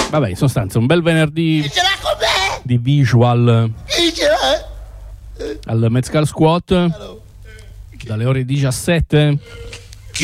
Vabbè, in sostanza un bel venerdì Ce l'ha con me? di visual Chi ce l'ha? al Mezcal Squat dalle ore 17